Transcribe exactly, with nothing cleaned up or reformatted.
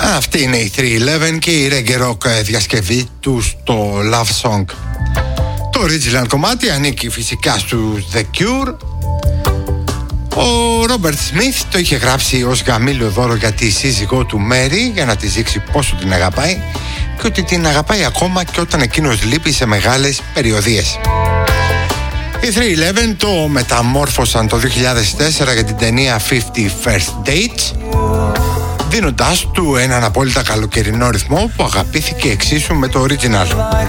Αυτή είναι η θρι ιλέβεν και η reggae rock διασκευή του στο Love Song. Το original κομμάτι ανήκει φυσικά στους The Cure. Ο Robert Smith το είχε γράψει ως γαμήλιο δώρο για τη σύζυγό του Mary, για να της δείξει πόσο την αγαπάει και ότι την αγαπάει ακόμα και όταν εκείνος λείπει σε μεγάλες περιοδίες. Οι θρι ιλέβεν το μεταμόρφωσαν το δύο χιλιάδες τέσσερα για την ταινία fifty First Dates, δίνοντάς του έναν απόλυτα καλοκαιρινό ρυθμό που αγαπήθηκε εξίσου με το original.